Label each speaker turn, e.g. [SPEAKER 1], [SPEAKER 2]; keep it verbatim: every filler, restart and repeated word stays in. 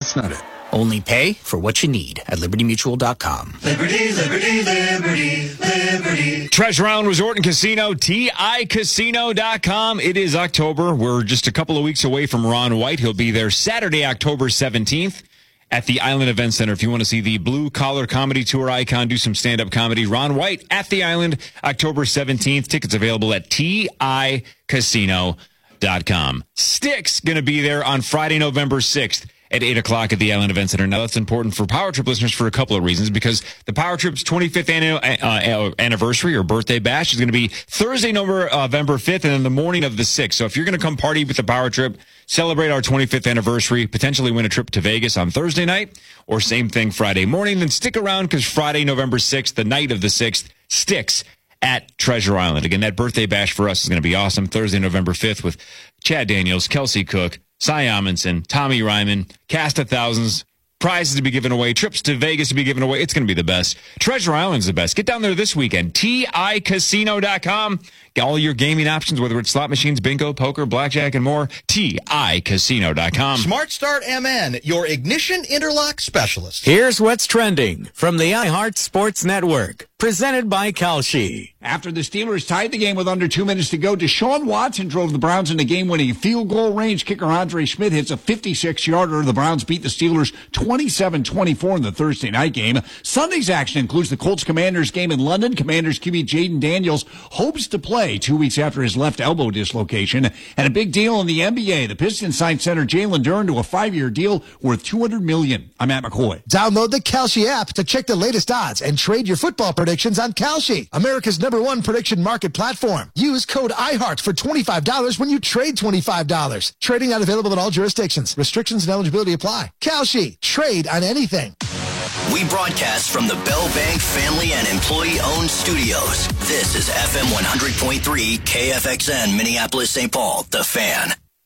[SPEAKER 1] That's not it.
[SPEAKER 2] Only pay for what you need at liberty mutual dot com.
[SPEAKER 3] Liberty, liberty, liberty, liberty.
[SPEAKER 4] Treasure Island Resort and Casino, T I casino dot com. It is October. We're just a couple of weeks away from Ron White. He'll be there Saturday, October seventeenth at the Island Event Center. If you want to see the blue collar comedy tour icon do some stand-up comedy, Ron White at the Island, October seventeenth. Tickets available at T I casino dot com. Styx going to be there on Friday, November sixth. At eight o'clock at the Island Event Center. Now, that's important for Power Trip listeners for a couple of reasons, because the Power Trip's twenty-fifth annual, uh, anniversary or birthday bash is going to be Thursday, November fifth, and then the morning of the sixth. So if you're going to come party with the Power Trip, celebrate our twenty-fifth anniversary, potentially win a trip to Vegas on Thursday night, or same thing Friday morning, then stick around because Friday, November sixth, the night of the sixth, Styx at Treasure Island. Again, that birthday bash for us is going to be awesome. Thursday, November fifth with Chad Daniels, Kelsey Cook, Cy Amundsen, Tommy Ryman, cast of thousands, prizes to be given away, trips to Vegas to be given away. It's going to be the best. Treasure Island's the best. Get down there this weekend. T I casino dot com. Get all your gaming options, whether it's slot machines, bingo, poker, blackjack, and more. T I casino dot com.
[SPEAKER 5] Smart Start M N, your ignition interlock specialist.
[SPEAKER 6] Here's what's trending from the iHeart Sports Network. Presented by Kalshi.
[SPEAKER 7] After the Steelers tied the game with under two minutes to go, Deshaun Watson drove the Browns into game-winning field goal range. Kicker Andre Smith hits a fifty-six-yarder. The Browns beat the Steelers twenty-seven twenty-four in the Thursday night game. Sunday's action includes the Colts-Commanders game in London. Commanders Q B Jaden Daniels hopes to play two weeks after his left elbow dislocation. And a big deal in the N B A. The Pistons signed center Jalen Duren to a five-year deal worth two hundred million dollars. I'm Matt McCoy.
[SPEAKER 8] Download the Kalshi app to check the latest odds and trade your football predictions on Kalshi, America's number one prediction market platform. Use code iHeart for twenty-five dollars when you trade twenty-five dollars. Trading not available in all jurisdictions. Restrictions and eligibility apply. Kalshi. Trade on anything.
[SPEAKER 9] We broadcast from the Bell Bank family and employee-owned studios. This is F M one hundred point three K F X N, Minneapolis, Saint Paul, The Fan.